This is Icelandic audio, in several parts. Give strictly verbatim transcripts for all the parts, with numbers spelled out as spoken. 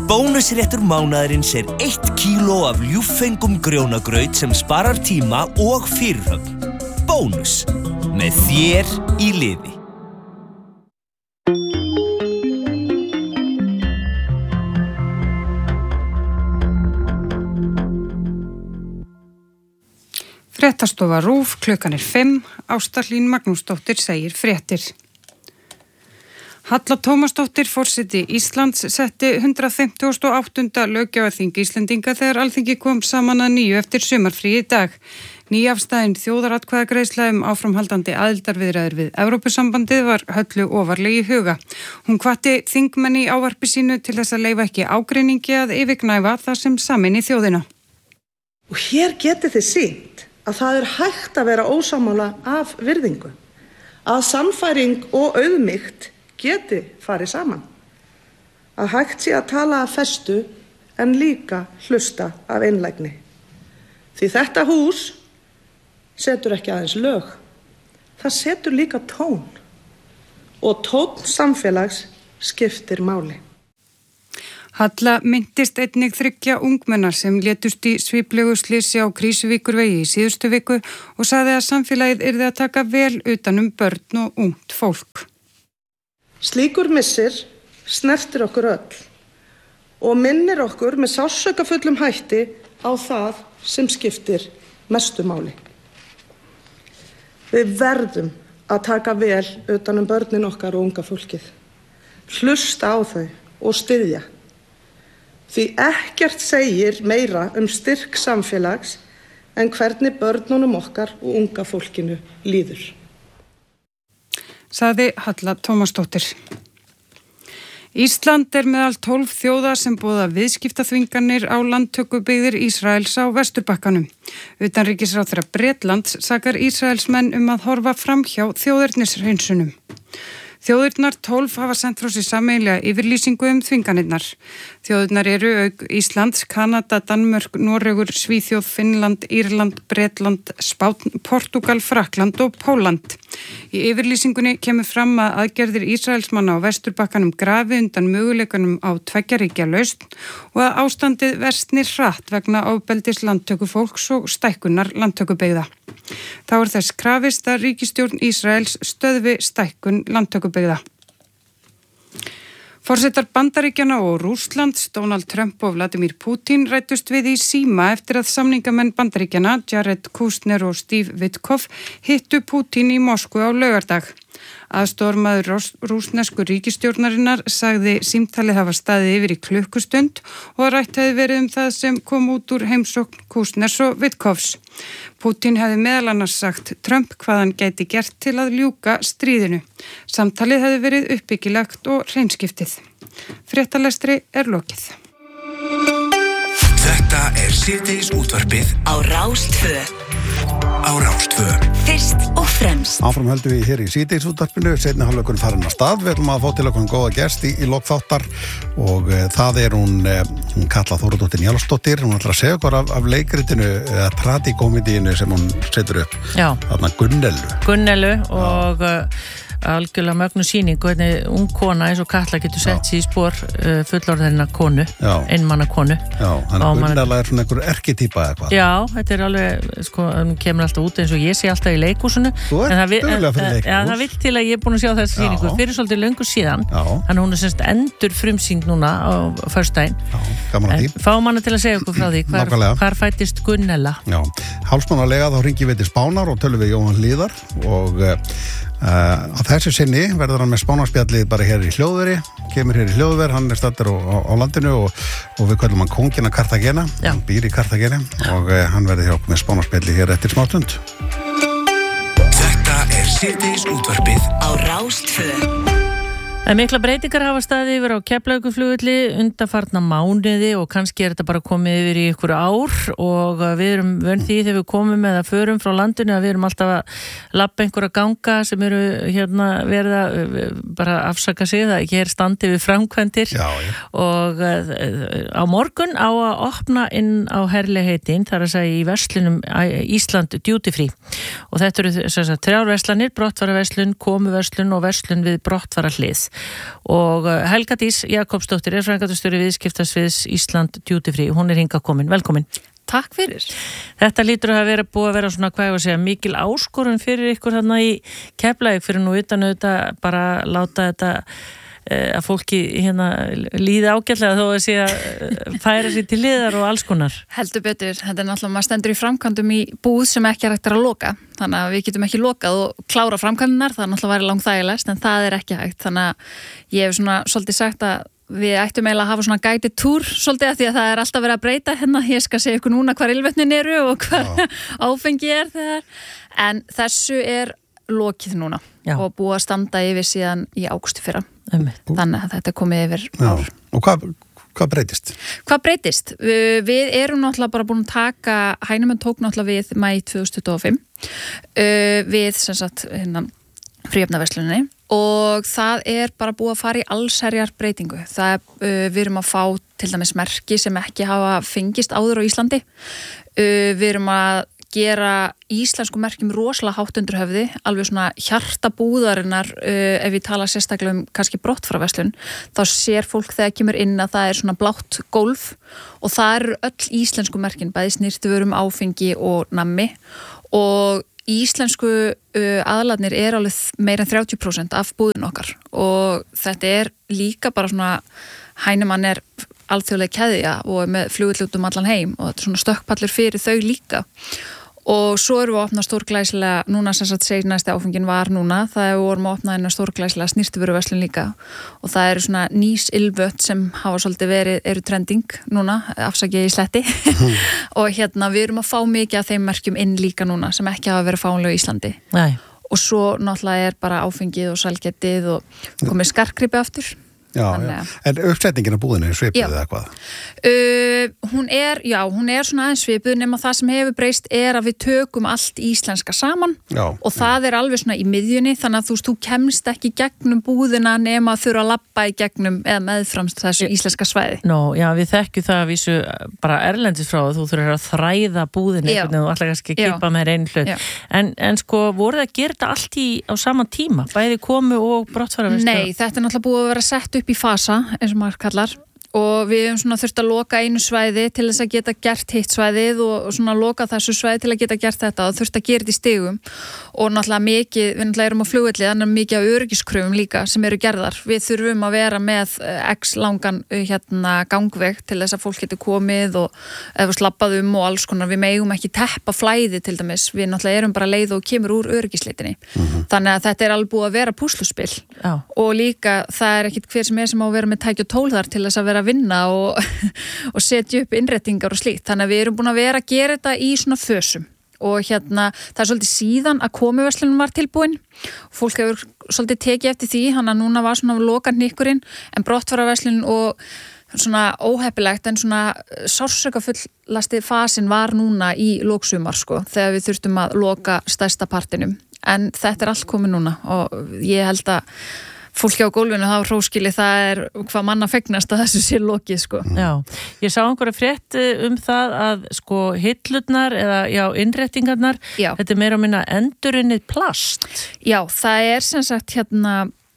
Bónusréttur mánaðarins er eitt kíló af ljúffengum grjónagraut sem sparar tíma og fyrirhöfn. Bónus. Með þér í liði. Fréttastofa RÚV, klukkan er fimm, Ásta Hlín Magnúsdóttir segir fréttir. Halla Tómasdóttir, forseti Íslands, setti hundrað fimmtugasta og áttunda löggjafarþing Íslendinga þegar Alþingi kom saman að nýju eftir sumarfrí í dag. Nýafstæðin þjóðaratkvæðagreiðsla um áframhaldandi aðildarviðræður við Evrópusambandið var Höllu ofarlega í huga. Hún hvatti þingmenn í ávarpi sínu til þess að leyfa ekki ágreiningi að yfirgnæfa það sem sameini þjóðina. Og hér getið þið sýnt að það er hægt að vera ósammála af virðingu, að sannfæring og auðmýkt geti farið saman, að hægt sé að tala af festu en líka hlusta af einlægni. Því þetta hús setur ekki aðeins lög, það setur líka tón og tón samfélags skiptir máli. Halla minntist einnig þriggja ungmennar sem létust í sviplegu slysi á Krísuvíkurvegi í síðustu viku og sagði að samfélagið yrði að taka vel utan um börn og ungt fólk. Slíkur missir snertir okkur öll og minnir okkur með sársaukaföllum hætti á það sem skiptir mestu máli. Við verðum að taka vel utan um börnin okkar og unga fólkið, hlusta á þau og styðja. Því ekkert segir meira um styrk samfélags en hvernig börnunum okkar og unga fólkinu líður. Sagði Halla Tómasdóttir. Ísland er meðal tólf þjóða sem boða viðskiptaþvinganir á landtökubyggðir Ísraels á Vesturbakkanum. Utanríkisráðherra Bretlands sakar Ísraelsmenn um að horfa framhjá þjóðernishreinsunum. Þjóðirnar tólf hafa sent frá sér sameiginlega yfirlýsingu um þvinganirnar. Þjóðirnar eru auk Íslands, Kanada, Danmörk, Noregur, Svíþjóð, Finnland, Írland, Bretland, Spánn, Portúgal, Frakkland og Pólland. Í yfirlýsingunni kemur fram að aðgerðir Ísraelsmanna á Vesturbakkanum grafi undan möguleikanum á tveggja ríkja lausn og að ástandið versnir hratt vegna ofbeldis landtökufólks og stækkunar landtökubyggða. Þá er þess krafist að ríkisstjórn Ísraels stöðvi stækkun landtökubyggða. Forsetar Bandaríkjanna og Rússlands, Donald Trump og Vladimir Putin ræddust við í síma eftir að samningamenn Bandaríkjanna, Jared Kushner og Steve Witkoff, hittu Putin í Moskvu á laugardag. Aðstoðarmaður rússnesku ríkisstjórnarinnar sagði símtalið hafa staðið yfir í klukkustund og að rætt hefði verið um það sem kom út úr heimsókn Kushners og Witkoffs. Putin hefði meðal annars sagt Trump hvað hann gæti gert til að ljúka stríðinu. Samtalið hefði verið uppbyggilegt og hreinskiptið. Fréttalestri er lokið. Þetta er síðdegis útvarpið á Rás tvö. Á Rás tvö. Fyrst og fremst. Áfram höldum við hér í síðdegis útvarpinu, seinni hálfleikurinn farin af stað. Við ætlum að fá til okkur góða gest í, í lokþáttar og e, það er hún, e, hún Katla Þóradóttir Njálsdóttir. Hún ætlar að segja okkur af, af leikritinu, eða tragikomedíinu sem hún setur upp. Já. Þarna Gunnellu. Gunnellu og algjörlega mögnu sýning hvernig ung kona eins og Katla getur sett sér í spór uh, fullorðinna konu, einmanna konu. Já, þannig að Gunnella er svona einhver erketýpa eða hvað. Já, þetta er alveg, sko, hún kemur alltaf út eins og ég sé alltaf í leikhúsinu. Þú ert duglega fyrir leikhús. Já, það vill til að ég er búin að sjá þessa sýningu fyrir svolítið löngu síðan. Þannig hún er semst endur frumsýnd núna á föstudaginn. Já, gaman að því. Fáum hana til að segja okkur frá því hvar, hvar fættist Gunnella. Já, hálfsmánalega þá hringi við til Spánar og tölum við Jóhann Hlíðar og Uh, á þessu sinni verður hann með spánarspjallið bara hér í hljóðveri, kemur hér í hljóðver, hann er staddur á, á, á landinu og, og við kallum hann kóngina Cartagena, Já. Hann býr í Cartagena og uh, hann verður hjá með spánarspjallið hér eftir smá stund. Þetta er síðdegis útvarpið á Rás tvö. En mikla breytingar hafa staðið yfir á Keflavíkurflugvelli undanfarna mánuði og kannski er þetta bara komið yfir í ykkur ár og við erum vön því þegar við komum eða förum frá landinu að við erum alltaf að labba einhverja ganga sem eru hérna verða bara afsaka sig það ekki er standið við framkvæmdir já, já. Og á morgun á að opna inn á herligheitin þar að segja í verslunum Ísland Duty Free og þetta eru þess að þrjár verslanir, brottfaraverslun, komuverslun og verslun við brottfarahlið. og Helga Dís Jakobsdóttir er framkvæmdastjóri viðskiptasviðs Ísland Duty Free, hún er hingað komin, velkomin. Takk fyrir. Þetta lítur að vera búið að vera svona, hvað ég var að segja, mikil áskorun fyrir ykkur þarna í Keflavík fyrir nú utan auðvitað bara láta þetta að fólki hérna líði ágætlega þó að sé að færa sér til liðar og alls konar. Heldur betur, þetta er náttúrulega, maður stendur í framkvæmdum í búð sem ekki er hægt að loka, þannig að við getum ekki lokað og klára framkvæmdunar, það er náttúrulega væri langþægilegast en það er ekki hægt, þannig að ég hef svona svolítið sagt að við ættum eiginlega að hafa svona guided tour svolítið að því að það er alltaf verið að breyta hérna, ég skal segja ykkur núna hvar ylvetnin eru og hvar áfengi er þegar, en þessu er lokið núna Já. Og búið að standa yfir síðan í ágústi fyrra. Einmitt. Þannig að þetta er komið yfir ár. Já. Og hvað, hvað breytist? Hvað breytist? Við erum náttúrulega bara búin að taka, Heinemann tók náttúrulega við maí tvö þúsund tuttugu og fimm við sem sagt hérna fríhafnaversluninni og það er bara búið að fara í allsherjar breytingu. Það er, uh, við erum að fá til dæmis merki sem ekki hafa fengist áður á Íslandi. Uh, við erum að gera íslensku merkjum rosalega hátt undir höfði, alveg svona hjartabúðarinnar, uh, ef við tala sérstaklega um kannski brottfararverslun, þá sér fólk þegar kemur inn að það er svona blátt gólf og það eru öll íslensku merkin, bæði snyrtivörum, áfengi og nammi og íslensku uh, aðlarnir er alveg meira en þrjátíu prósent af búðin okkar og þetta er líka bara svona, Heinemann er alþjóðleg keðja og er með flugvöll út um allan heim og þetta er svona stökkpallur fyrir þau líka og svo erum við að opna stórglæsilega, núna sem sagt segir næsti áfengin var núna, það er vorum að opna einu stórglæsilega snyrtivöruverslun líka og það eru svona nýs ylvött sem hafa svolítið verið, eru trending núna, afsakið í sletti og hérna við erum að fá mikið af þeim merkjum inn líka núna sem ekki hafa verið fáanlega í Íslandi. Nei. Og svo náttúrulega er bara áfengið og sælgetið og komið skarkgripi aftur. Já, já. En uppsetningin af búðinu er svipuð eða hvað? Uh, hún er, já, hún er svona aðeins svipuð nema það sem hefur breyst er að við tökum allt íslenska saman já, og það já. Er alveg svona í miðjunni þannig að þú, þú kemst ekki gegnum búðina nema að þurfa að labba í gegnum eða meðframst þessu íslenska svæði. Nó, já, við þekkjum það að vísu bara erlendis frá þú þurfur að þræða búðinu einhvern veginn og alltaf kannski kippa með einn hlut. En, en sko, voru það að gera þetta allt í á sama tíma? Bæði komu og brottfararverslun? Nei, þetta er náttúrulega búið að vera sett upp í fasa, eins og maður kallar og við hefum svona þurft að loka einu svæði til þess að geta gert hitt svæðið og, og svona loka þessu svæði til að geta gert þetta og þurft að gera þetta í stigum og náttúrulega mikið, við náttúrulega erum á flugvelli þannig að mikið af öryggiskröfum líka sem eru gerðar. Við þurfum að vera með x langan hérna gangveg til þess að fólk getur komið og eða slappað um og alls konar. Við megum ekki teppa flæði til dæmis, við náttúrulega erum bara leið og kemur úr öryggisleitinni. Mm-hmm. Þannig að þetta er alveg búið að vera púsluspil og líka það er ekkit hver sem er sem á að vera með tæki og tól þar til þess að vera að vinna og, og setja upp innréttingar og slíkt. Þannig að við erum búin að vera að gera þetta í svona fösum og hérna það er svolítið síðan að komuverslunum var tilbúin. Fólk hefur svolítið tekið eftir því, hann að núna var svona lokan hnykkurinn en brottfararverslun og svona óheppilegt en svona sársaukafulllasti fasin var núna í lóksumar sko þegar við þurftum að loka stærsta partinum. En þetta er allt komið núna og ég held að fólki á gólfinu þá hróskili það er hvað manna fegnast að þessu sé lokið sko. Já, ég sá einhverja frétt um það að sko hillurnar eða já, innréttingarnar, já. Þetta er meira að minna endurunnið plast. Já, það er sem sagt hérna,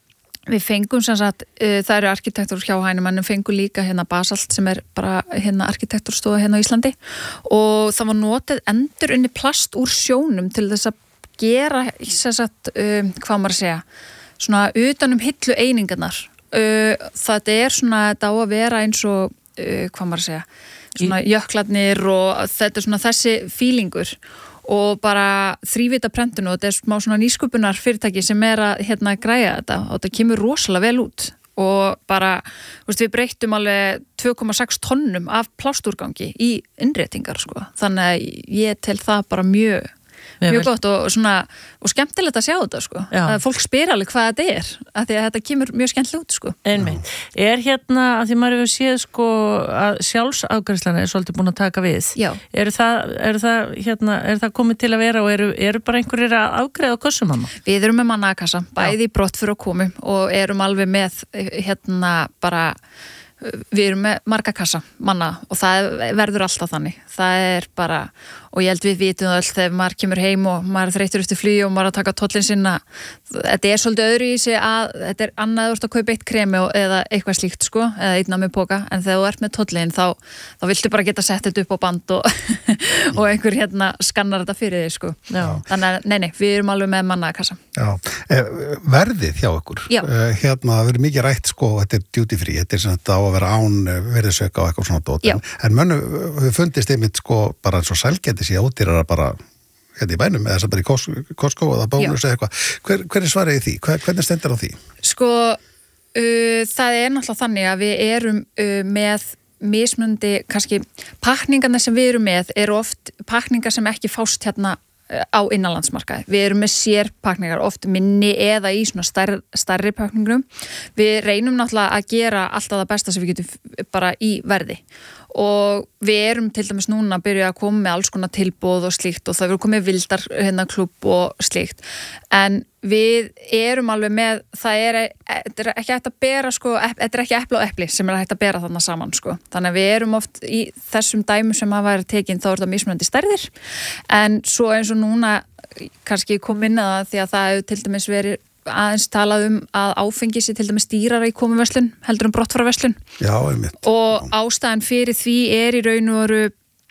við fengum sem sagt, uh, það eru arkitektur hjá Heinemann, fengum líka hérna Basalt sem er bara hérna arkitekturstofa hérna á Íslandi og það var notið endurunnið plast úr sjónum til þess að gera sem sagt, uh, hvað maður að segja, svona utanum hillu einingarnar. Uh, þetta er svona, þetta á að vera eins og, uh, hvað maður að segja, svona jöklarnir og þetta er svona þessi fílingur og bara þrívita prentun og þetta er smá svona nýsköpunar fyrirtæki sem er að hérna græja þetta og þetta kemur rosalega vel út og bara, veist, við breyttum alveg tvö komma sex tonnum af plásturgangi í innréttingar sko, þannig að ég tel það bara mjög mjög gott og svona og skemmtilegt að sjá þetta sko já. Að fólk spyr alveg hvað þetta er af því að þetta kemur mjög skemmtilega út sko. Einmitt. Er hérna að því maður hefur séð sko að sjálfsafgreiðslan er svolítið búin að taka við. Já. Eru það, eru það hérna, er það komið til að vera og eru, eru bara einhverjir að afgreiða á kössum mamma? Við erum með mannakassa, bæði í brottför og komu og erum alveg með hérna bara við erum með marga kassa manna og það verður alltaf þannig. Það er bara og ég held við vitum öll þegar maður kemur heim og maður er þreyttur eftir flugi og maður er að taka tollin sinna, þetta er svolítið öðru í sig að þetta er annað þú ert að kaupa eitt kremi eða eitthvað slíkt sko, eða einn með póka, en þegar þú ert með tollin þá, þá viltu bara geta sett þetta upp á band og, og einhver hérna skannar þetta fyrir þig sko. Þannig að nei, nei, við erum alveg með mannaða kassa. Já, verðið hjá ykkur, Já. hérna það verður mikið rætt sko, þetta er duty free, þetta er sem þetta á að vera án verðisauka og eitthvað svona dót, en, en mönnu við fundist einmitt sko bara eins og sælgæti síðan ódýrara bara hérna í bænum, eða þess að bara í Costco eða Bónus eða eitthvað, hver, hver er svarið í því? Hver, hvernig stendur á því? Sko, uh, það er náttúrulega þannig að við erum uh, með mismundi, kannski pakningarna sem við erum með eru oft pakningar sem ekki fást hérna uh, á innanlandsmarkaði. Við erum með sérpakningar, oft minni eða í svona starri, starri pakningum. Við reynum náttúrulega að gera alltaf það besta sem við getum bara í verði. Og við erum til dæmis núna að byrja að koma með alls konar tilboð og slíkt og það verður komið vildar hérna klúbb og slíkt, en við erum alveg með, það er, er ekki hægt að bera sko, þetta er ekki epli og epli sem er hægt að bera þarna saman sko, þannig að við erum oft í þessum dæmum sem hafa verið tekin þá er þetta mismunandi stærðir, en svo eins og núna kannski kom inn að það því að það hefur til dæmis verið aðeins talað um að áfengi sé til dæmis dýrara í komuverslun heldur um brottfararverslun. Já, einmitt. Og ástæðan fyrir því er í raun og veru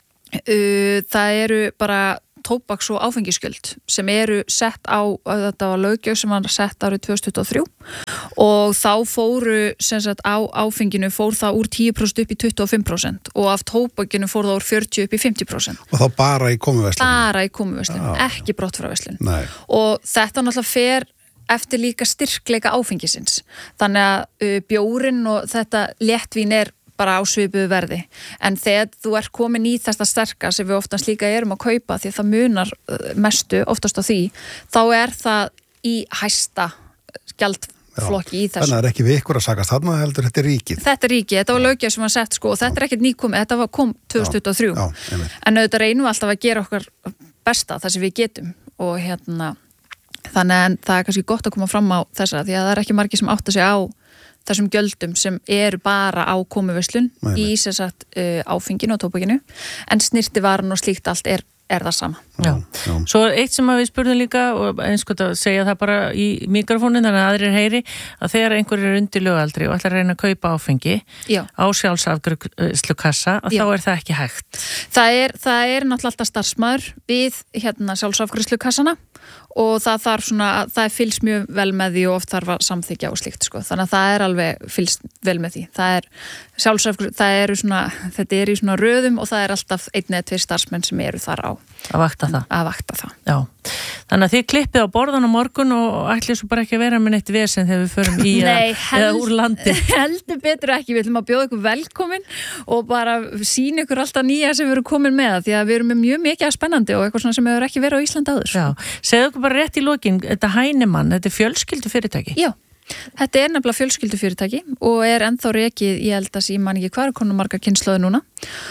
uh, það eru bara tóbaks- og áfengisgjöld sem eru sett á, þetta var löggjöf sem var sett árið tvö þúsund tuttugu og þrjú og þá fóru sem sagt á áfenginu fór það úr tíu prósent upp í tuttugu og fimm prósent og af tóbakinu fór það úr fjörutíu upp í fimmtíu prósent. Og þá bara í komuverslun? Bara í komuverslun, ah. ekki brottfararverslun. Nei. Og þetta náttúrulega fer eftir líka styrkleika áfengisins. Þannig að uh, bjórinn og þetta léttvín er bara á svipuðu verði. En þegar þú er komin í þetta sterka sem við oftast líka erum að kaupa því það munar mestu oftast á því, þá er það í hæsta gjaldflokki í þessu. Þannig að það er ekki við ykkur að sakast þarna heldur, þetta er ríkið. Þetta er ríkið, þetta var löggjöf sem var sett sko og þetta er ekkert nýkomið, þetta var kom tvö þúsund tuttugu og þrjú. Já, já, en auðvitað reynum við alltaf að gera okkar besta það sem við getum og hérna þannig að það er kannski gott að koma fram á þessa því að það er ekki margir sem átta sig á þessum gjöldum sem eru bara á komuverslun í sem sagt uh, áfenginu og tóbakinu en snirtivaran og slíkt allt er, er það sama. Já. Já. Svo eitt sem við spurðum líka og eins og að segja það bara í mikrofónin þannig að aðrir heyri að þegar einhver er undir lögaldri og ætlar að reyna að kaupa áfengi Já. Á sjálfsafgreiðslukassa að Já. Þá er það ekki hægt. Það er, það er náttúrulega alltaf starfsmaður við hérna sjálfsafgreiðslukassana og það þarf svona, það er fylgst mjög vel með því og oft þarf að samþykja og slíkt sko, þannig að það er alveg fylgst vel með því, það er sjálfsafgreiðslu, það eru svona, þetta er í svona röðum og það er alltaf einn eða tveir starfsmenn sem eru þar á að vakta það. Að vakta það. Já, þannig að þið klippið á borðan á morgun og ætlið svo bara ekki að vera með neitt vesen þegar við förum í Nei, eða, eða úr landi. Heldur betur ekki, við ætlum að bjóða ykkur velkomin og bara sína ykkur alltaf nýja sem við erum komin með því að við erum með mjög mikið spennandi og eitthvað svona sem hefur ekki verið á Íslandi áður. Já, segðu okkur bara rétt í lokin, þetta Heinemann, þetta er fjölskyldu fyrirtæki. Já. Þetta er nefnilega fjölskyldufyrirtæki og er ennþá rekið, ég held að ég man ekki hvað er konum margar kynslóði núna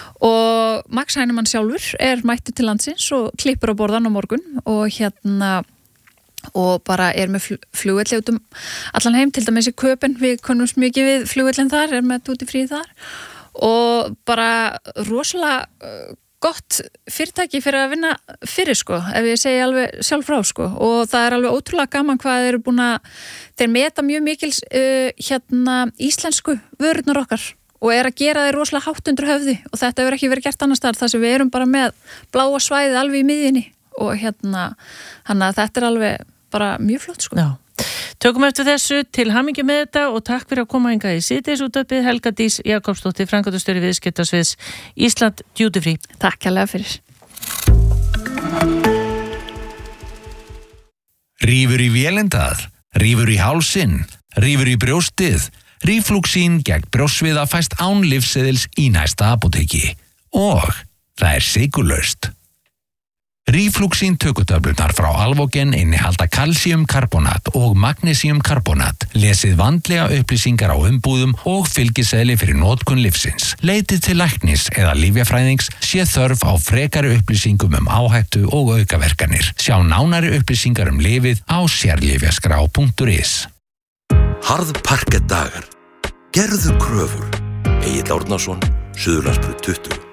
og Max Heinemann sjálfur er mættur til landsins og klippur á borðan á morgun og hérna og bara er með flugvelli út um allan heim, til dæmis í Köpen, við konumst mikið við flugvellin þar, er með duty free þar og bara rosalega gott fyrirtæki fyrir að vinna fyrir sko, ef ég segi alveg sjálf frá sko og það er alveg ótrúlega gaman hvað þeir eru búin að, þeir meta mjög mikils uh, hérna íslensku vörurnar okkar og er að gera þeir rosalega hátt undir höfði og þetta hefur ekki verið gert annars staðar þar sem við erum bara með bláa svæðið alveg í miðjunni og hérna, þannig að þetta er alveg bara mjög flott sko. Já. Tökum eftir þessu, til hamingju með þetta og takk fyrir að koma hingað í síðdegisútvarpið, Helga Dís Jakobsdóttir, framkvæmdastjóri viðskiptasviðs Ísland Duty Free. Takk hérlega fyrir. Rífur í vélindað, rífur í hálsinn, rífur í brjóstið, Ríflúxín gegn brjóstsviða fæst án lyfseðils í næsta apóteki og það er sykurlaust. Ríflúxín tökutöflunar frá Alvogen innihalda kalsíumkarbonat og magnesíumkarbonat. Lesið vandlega upplýsingar á umbúðum og fylgiseðli fyrir notkun lyfsins. Leitið til læknis eða lyfjafræðings sé þörf á frekari upplýsingum um áhættu og aukaverkanir. Sjá nánari upplýsingar um lyfið á sérlyfjaskrá punktur is. Harðparkett dagar. Gerðu kröfur. Egill Árnason, Suðurlandsbraut tuttugu.